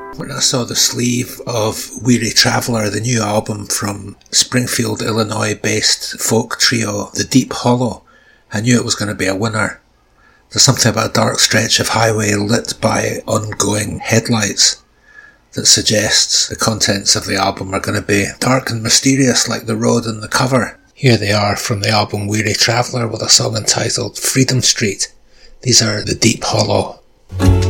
When I saw the sleeve of Weary Traveller, the new album from Springfield, Illinois-based folk trio The Deep Hollow, I knew it was going to be a winner. There's something about a dark stretch of highway lit by ongoing headlights that suggests the contents of the album are going to be dark and mysterious like the road in the cover. Here they are from the album Weary Traveller with a song entitled Freedom Street. These are The Deep Hollow.